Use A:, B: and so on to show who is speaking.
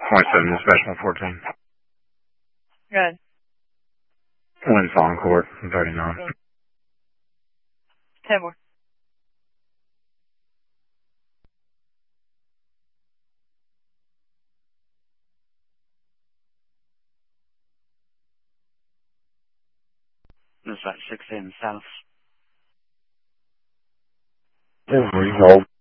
A: 27 dispatch 114.
B: Good.
A: Lynn's Encore, 39.
B: 10 more.
C: Dispatch 16 South.
A: Yeah, we hold.